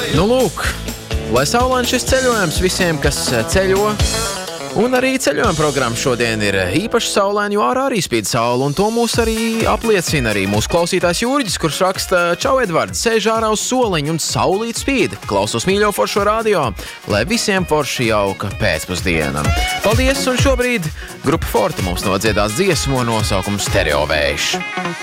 Nu, lūk, lai saulains šis ceļojums visiem, kas ceļo. Un arī ceļojuma programma šodien ir īpaši saulaina, jo ārā arī spīd saule, un to mūs arī apliecina arī mūsu klausītājs Jurģis, kurš raksta: Čau, Edvards, sēž ārā uz soliņa un saulīt spīd. Klausos mīļo foršo radio, lai visiem forši jauka pēcpusdiena. Paldies, un šobrīd grupa Forte mums nodziedās dziesmu nosaukumu Stereovējš.